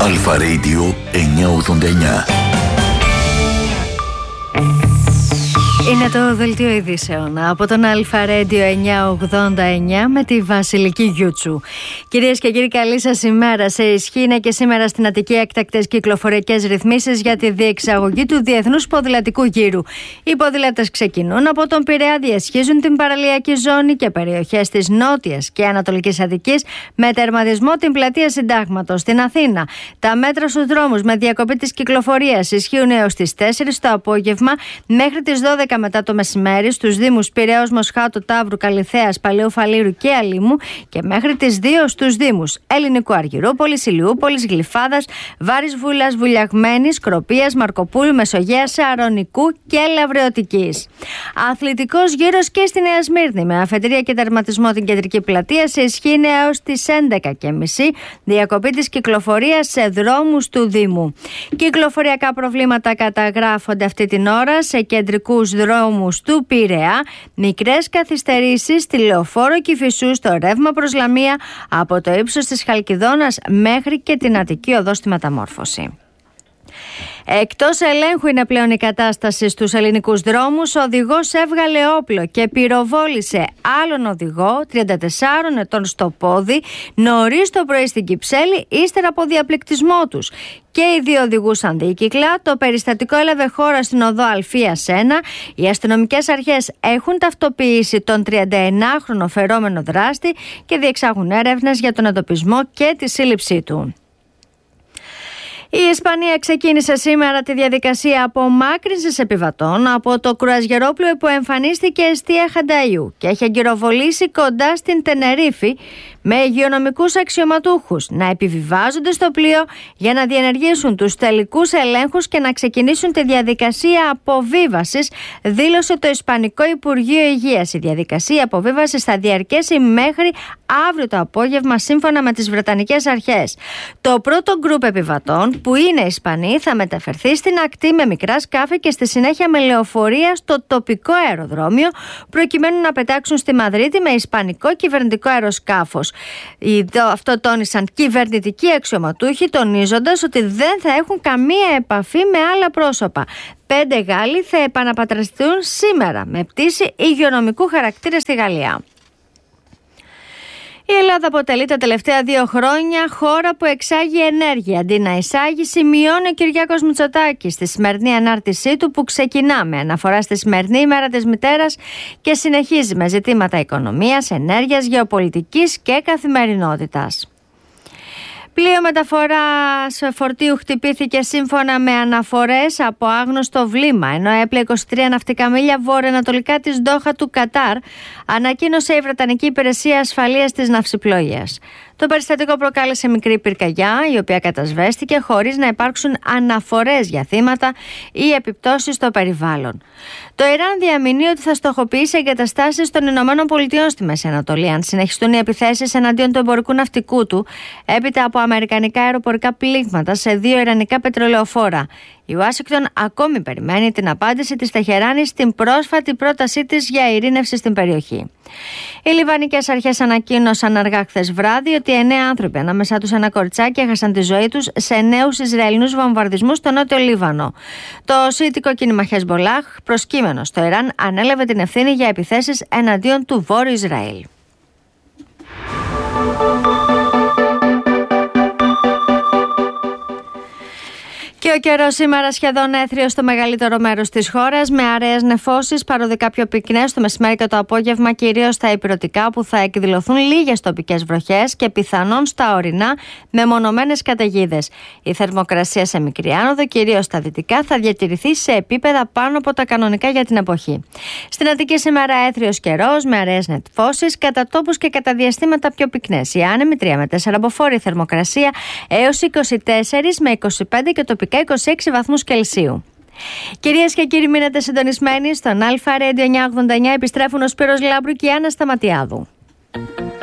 Αλφα Radio 989. Είναι το δελτίο ειδήσεων από τον Αλφα Radio 989 με τη Βασιλική Γιούτσου. Κυρίες και κύριοι, καλή σας ημέρα. Σε ισχύ είναι και σήμερα στην Αττική έκτακτες κυκλοφοριακές ρυθμίσεις για τη διεξαγωγή του Διεθνούς Ποδηλατικού Γύρου. Οι ποδηλάτες ξεκινούν από τον Πειραιά, διασχίζουν την παραλιακή ζώνη και περιοχές της Νότιας και Ανατολικής Αττικής με τερματισμό την πλατεία Συντάγματος. Στην Αθήνα, τα μέτρα στους δρόμους με διακοπή της κυκλοφορίας ισχύουν έως τις 4 το απόγευμα μέχρι τις 12 μετά το μεσημέρι στους Δήμους Πειραιώς, Μοσχάτου, Ταύρου, Καλιθέας, Παλαιού Φαλήρου και Αλήμου και μέχρι τις 2 στους Δήμους Ελληνικού Αργυρούπολης, Ηλιούπολης, Γλυφάδας, Βάρης Βούλας, Βουλιαγμένης, Κροπίας, Μαρκοπούλου, Μεσογείας, Αρωνικού και Λαβρεωτικής. Αθλητικός γύρος και στη Νέα Σμύρνη με αφετηρία και τερματισμό την κεντρική πλατεία σε ισχύ έως τις 11:30, διακοπή της κυκλοφορίας σε δρόμους του Δήμου. Κυκλοφοριακά προβλήματα καταγράφονται αυτή την ώρα σε κεντρικούς δρόμους του Πειραιά, μικρές καθυστερήσεις στη Λεωφόρο Κηφισού στο ρεύμα προς Λαμία από το ύψος της Χαλκιδόνας μέχρι και την Αττική οδό στη Μεταμόρφωση. Εκτός ελέγχου είναι πλέον η κατάσταση στους ελληνικούς δρόμους. Ο οδηγός έβγαλε όπλο και πυροβόλησε άλλον οδηγό 34 ετών στο πόδι νωρίς το πρωί στην Κυψέλη, ύστερα από διαπληκτισμό τους. Και οι δύο οδηγούσαν δίκυκλα. Το περιστατικό έλαβε χώρα στην οδό Αλφίας 1. Οι αστυνομικές αρχές έχουν ταυτοποιήσει τον 31χρονο φερόμενο δράστη και διεξάγουν έρευνες για τον εντοπισμό και τη σύλληψή του. Η Ισπανία ξεκίνησε σήμερα τη διαδικασία απομάκρυνσης επιβατών από το κρουαζιερόπλοιο που εμφανίστηκε εστία Χανταϊού και έχει εγκυροβολήσει κοντά στην Τενερίφη με υγειονομικούς αξιωματούχους να επιβιβάζονται στο πλοίο για να διενεργήσουν τους τελικούς ελέγχους και να ξεκινήσουν τη διαδικασία αποβίβασης, δήλωσε το Ισπανικό Υπουργείο Υγείας. Η διαδικασία αποβίβασης θα διαρκέσει μέχρι αύριο το απόγευμα σύμφωνα με τις Βρετανικές αρχές. Το πρώτο γκρουπ επιβατών, που είναι Ισπανοί, θα μεταφερθεί στην ακτή με μικρά σκάφη και στη συνέχεια με λεωφορεία στο τοπικό αεροδρόμιο προκειμένου να πετάξουν στη Μαδρίτη με ισπανικό κυβερνητικό αεροσκάφος. Αυτό τόνισαν κυβερνητικοί αξιωματούχοι, τονίζοντας ότι δεν θα έχουν καμία επαφή με άλλα πρόσωπα. 5 Γάλλοι θα επαναπατριστούν σήμερα με πτήση υγειονομικού χαρακτήρα στη Γαλλία. Η Ελλάδα αποτελεί τα τελευταία 2 χρόνια χώρα που εξάγει ενέργεια. Αντί να εισάγει, σημειώνει ο Κυριάκος Μητσοτάκης στη σημερινή ανάρτησή του, που ξεκινά με αναφορά στη σημερινή ημέρα της μητέρας και συνεχίζει με ζητήματα οικονομίας, ενέργειας, γεωπολιτικής και καθημερινότητας. Πλοίο μεταφοράς φορτίου χτυπήθηκε σύμφωνα με αναφορές από άγνωστο βλήμα, ενώ έπλεε 23 ναυτικά μίλια βορειοανατολικά της Ντόχα του Κατάρ, ανακοίνωσε η Βρετανική Υπηρεσία Ασφαλείας της Ναυσιπλοείας. Το περιστατικό προκάλεσε μικρή πυρκαγιά, η οποία κατασβέστηκε χωρίς να υπάρξουν αναφορές για θύματα ή επιπτώσεις στο περιβάλλον. Το Ιράν διαμηνεί ότι θα στοχοποιήσει εγκαταστάσεις των ΗΠΑ στη Μέση Ανατολή αν συνεχιστούν οι επιθέσεις εναντίον του εμπορικού ναυτικού του, έπειτα από αμερικανικά αεροπορικά πλήγματα σε 2 ιρανικά πετρελαιοφόρα. Η Ουάσιγκτον ακόμη περιμένει την απάντηση της Τεχεράνης στην πρόσφατη πρότασή της για ειρήνευση στην περιοχή. Οι λιβανικές αρχές ανακοίνωσαν αργά χθες βράδυ ότι 9 άνθρωποι, ανάμεσά τους ένα κοριτσάκι, έχασαν τη ζωή τους σε νέους Ισραηλινούς βομβαρδισμούς στο νότιο Λίβανο. Το σιητικό κίνημα Χεσμπολάχ, προσκύμενο στο Ιράν, ανέλαβε την ευθύνη για επιθέσεις εναντίον του Βόρειου Ισραήλ. Και ο καιρός σήμερα σχεδόν έθριος στο μεγαλύτερο μέρος της χώρας, με αραιές νεφώσεις, παροδικά πιο πυκνές το μεσημέρι και το απόγευμα, κυρίως στα ηπειρωτικά, που θα εκδηλωθούν λίγες τοπικές βροχές και πιθανόν στα ορεινά με μονομένες καταιγίδες. Η θερμοκρασία σε μικρή άνοδο, κυρίως στα δυτικά, θα διατηρηθεί σε επίπεδα πάνω από τα κανονικά για την εποχή. Στην Αττική σήμερα έθριος καιρός με αραιές νεφώσεις, κατά τόπους και κατά διαστήματα πιο πυκνές. Οι άνεμοι 3 με 4 μποφόρ, η θερμοκρασία έως 24 με 25 και τοπικά 26 βαθμούς Κελσίου. Κυρίες και κύριοι, μείνετε συντονισμένοι στον Αλφα Radio 989. Επιστρέφουν ο Σπύρος Λάμπρου και η Άννα Σταματιάδου.